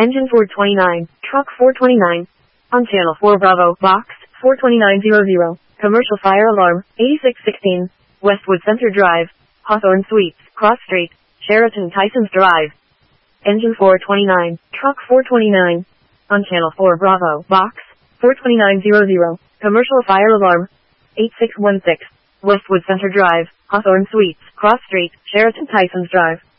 Engine 429, Truck 429. On Channel 4 Bravo, Box 42900. Commercial fire alarm, 8616. Westwood Center Drive, Hawthorne Suites, Cross Street, Sheraton Tysons Drive. Engine 429, Truck 429. On Channel 4 Bravo, Box 42900. Commercial fire alarm, 8616. Westwood Center Drive, Hawthorne Suites, Cross Street, Sheraton Tysons Drive.